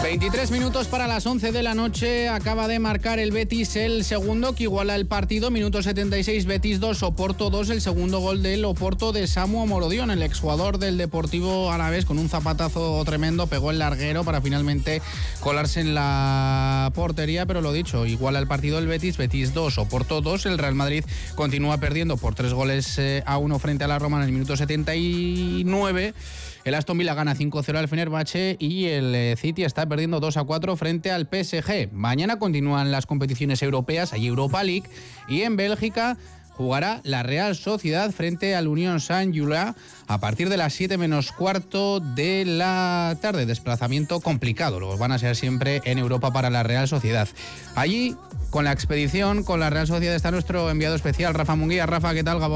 23 minutos para las 11 de la noche. Acaba de marcar el Betis el segundo, que iguala el partido. Minuto 76, Betis 2, Oporto 2. El segundo gol del Oporto de Samu Morodion, el exjugador del Deportivo Alavés, con un zapatazo tremendo, pegó el larguero para finalmente colarse en la portería. Pero lo dicho, iguala el partido el Betis 2, Oporto 2. El Real Madrid continúa perdiendo por 3-1 frente a la Roma en el minuto 79. El Aston Villa gana 5-0 al Fenerbahce y el City está perdiendo 2-4 frente al PSG. Mañana continúan las competiciones europeas, hay Europa League, y en Bélgica jugará la Real Sociedad frente al Unión Saint-Gilloise a partir de las 7 menos cuarto de la tarde. Desplazamiento complicado, los van a ser siempre en Europa para la Real Sociedad. Allí, con la expedición, con la Real Sociedad, está nuestro enviado especial, Rafa Munguía. Rafa, ¿qué tal, Gabón?